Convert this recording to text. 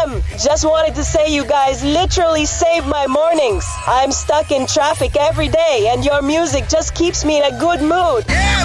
FM. Just wanted to say you guys literally saved my mornings. I'm stuck in traffic every day, and your music just keeps me in a good mood. Yeah,